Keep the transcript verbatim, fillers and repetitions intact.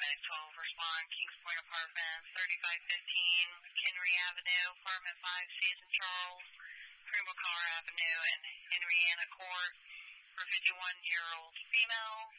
Med twelve, respond, Kings Point Apartments, thirty-five fifteen, Henry Avenue, Apartment five, Season Charles, Primo Car Avenue, and Henrietta Court for fifty-one-year-old female.